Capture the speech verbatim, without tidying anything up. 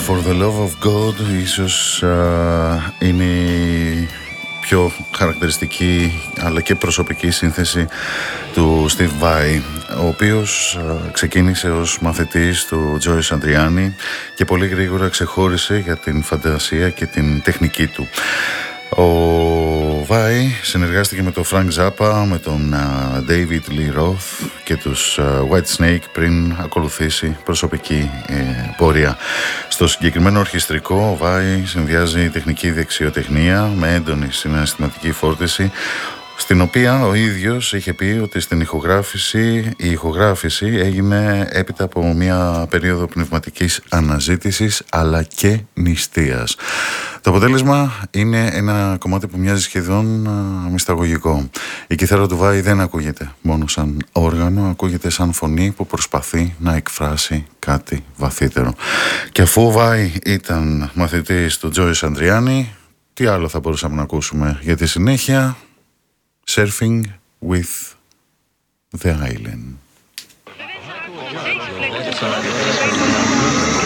For the Love of God ίσως uh, είναι η πιο χαρακτηριστική αλλά και προσωπική σύνθεση του Steve Vai, ο οποίος uh, ξεκίνησε ως μαθητής του Joe Satriani και πολύ γρήγορα ξεχώρισε για την φαντασία και την τεχνική του. Ο Vai συνεργάστηκε με τον Frank Zappa, με τον uh, David Lee Roth και τους uh, White Snake πριν ακολουθήσει προσωπική ε, πορεία. Στο συγκεκριμένο ορχιστρικό ο Vai συνδυάζει τεχνική δεξιοτεχνία με έντονη συναισθηματική φόρτιση, στην οποία ο ίδιος είχε πει ότι στην ηχογράφηση, η ηχογράφηση έγινε έπειτα από μια περίοδο πνευματικής αναζήτησης αλλά και νηστείας. Το αποτέλεσμα είναι ένα κομμάτι που μοιάζει σχεδόν α, μυσταγωγικό. Η κιθάρα του Vai δεν ακούγεται μόνο σαν όργανο, ακούγεται σαν φωνή που προσπαθεί να εκφράσει κάτι βαθύτερο. Και αφού ο Vai ήταν μαθητής του Joe Satriani, τι άλλο θα μπορούσαμε να ακούσουμε για τη συνέχεια? Surfing with the Island.